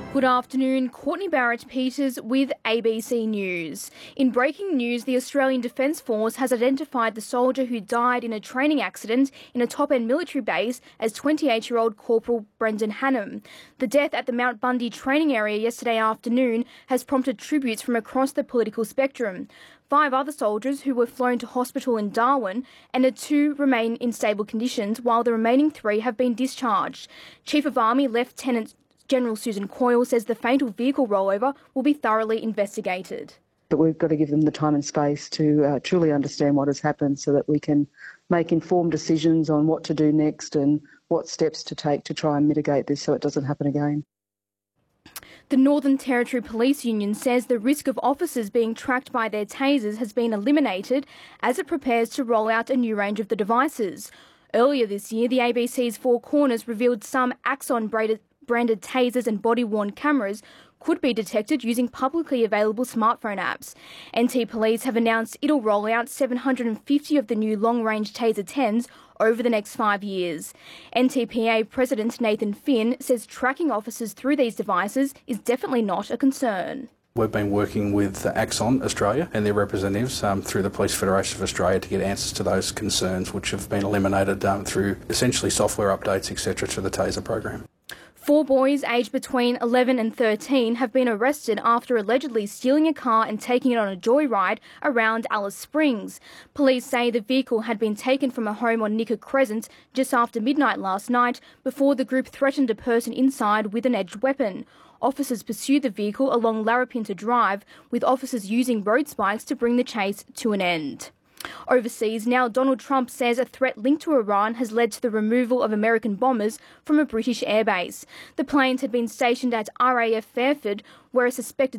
Good afternoon, Courtney Barrett-Peters with ABC News. In breaking news, the Australian Defence Force has identified the soldier who died in a training accident in a top-end military base as 28-year-old Corporal Brendan Hannum. The death at the Mount Bundy training area yesterday afternoon has prompted tributes from across the political spectrum. 5 other soldiers who were flown to hospital in Darwin and 2 remain in stable conditions, while the remaining 3 have been discharged. Chief of Army Lieutenant General Susan Coyle says the fatal vehicle rollover will be thoroughly investigated. But we've got to give them the time and space to truly understand what has happened so that we can make informed decisions on what to do next and what steps to take to try and mitigate this so it doesn't happen again. The Northern Territory Police Union says the risk of officers being tracked by their tasers has been eliminated as it prepares to roll out a new range of the devices. Earlier this year, the ABC's Four Corners revealed some Axon-branded tasers and body-worn cameras could be detected using publicly available smartphone apps. NT Police have announced it'll roll out 750 of the new long-range Taser 10s over the next 5 years. NTPA President Nathan Finn says tracking officers through these devices is definitely not a concern. We've been working with Axon Australia and their representatives through the Police Federation of Australia to get answers to those concerns, which have been eliminated through essentially software updates, etc., to the Taser program. 4 boys aged between 11 and 13 have been arrested after allegedly stealing a car and taking it on a joyride around Alice Springs. Police say the vehicle had been taken from a home on Nicker Crescent just after midnight last night before the group threatened a person inside with an edged weapon. Officers pursued the vehicle along Larapinta Drive, with officers using road spikes to bring the chase to an end. Overseas, now Donald Trump says a threat linked to Iran has led to the removal of American bombers from a British airbase. The planes had been stationed at RAF Fairford, where a suspected